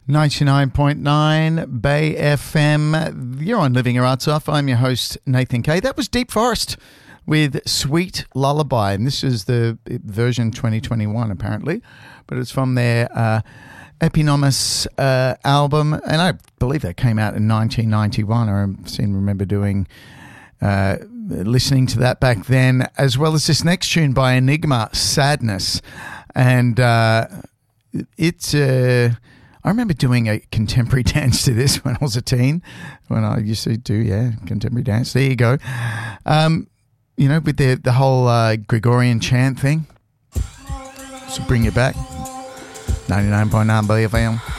99.9 Bay FM. You're on Living Your Arts Off. I'm your host, Nathan Kay. That was Deep Forest with Sweet Lullaby. And this is the version 2021, apparently. But it's from their Eponymous album. And I believe that came out in 1991. I seem to remember listening to that back then, as well as this next tune by Enigma, Sadness. And it's... I remember doing a contemporary dance to this when I was a teen, when I used to do, contemporary dance. There you go. With the whole Gregorian chant thing. So bring it back. 99.9 BFM.